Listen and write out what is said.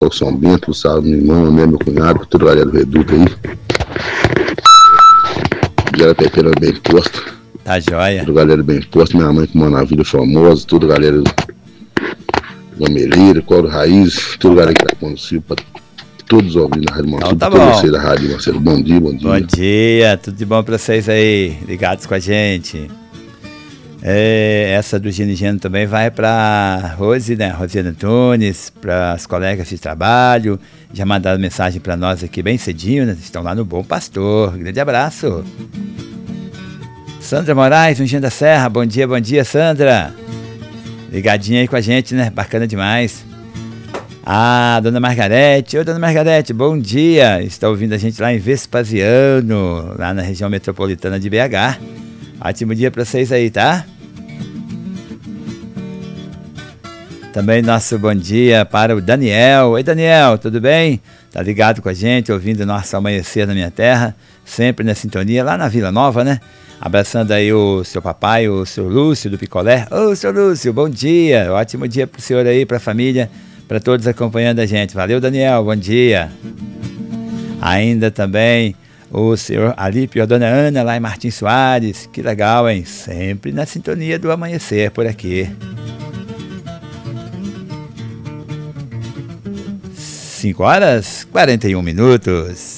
o São Bento, salve meu irmão, né, meu cunhado, toda a galera do Reduto aí. Galera Pequena bem posta. Tá joia. Toda a galera bem posta, minha mãe com uma navio famosa, toda a galera Gameleira, Coro Raiz, toda a galera que tá com o Silva, todos ouvindo a Rádio Marcelo, tá todos bom. vocês da Rádio Marcelo, bom dia, bom dia. Bom dia, tudo de bom pra vocês aí, ligados com a gente. Essa do Gino Gino também vai pra Rose, né, Rosiana Antunes, pras colegas de trabalho, já mandaram mensagem pra nós aqui bem cedinho, né? Estão lá no Bom Pastor, grande abraço. Sandra Moraes, no Engenho da Serra, bom dia Sandra. Ligadinha aí com a gente, né, bacana demais. Dona Margarete, oi Dona Margarete, bom dia, está ouvindo a gente lá em Vespasiano, lá na região metropolitana de BH. Ótimo dia para vocês aí, tá? Também nosso bom dia para o Daniel. Oi Daniel, tudo bem? Tá ligado com a gente, ouvindo nosso Amanhecer na Minha Terra, sempre na sintonia, lá na Vila Nova, né? Abraçando aí o seu papai, o seu Lúcio do Picolé. Ô, seu Lúcio, bom dia, ótimo dia pro senhor aí, pra família, para todos acompanhando a gente. Valeu Daniel, bom dia. Ainda também o senhor Alípio e a dona Ana lá em Martins Soares, que legal, hein? Sempre na sintonia do Amanhecer por aqui. 5 horas 41 minutos.